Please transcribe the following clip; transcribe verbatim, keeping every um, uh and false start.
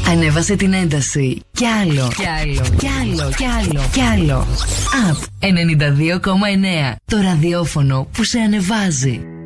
Ανέβασε την ένταση. Κι άλλο. Κι άλλο. Κι άλλο. Κι άλλο. Κι άλλο. Απ ενενήντα δύο κόμμα εννέα. Το ραδιόφωνο που σε ανεβάζει.